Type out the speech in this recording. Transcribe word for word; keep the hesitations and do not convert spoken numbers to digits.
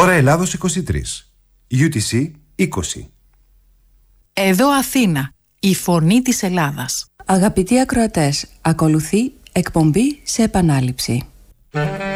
Ώρα Ελλάδος είκοσι τρία. γιου τι σι είκοσι. Εδώ Αθήνα, η φωνή της Ελλάδας. Αγαπητοί ακροατές, ακολουθεί εκπομπή σε επανάληψη.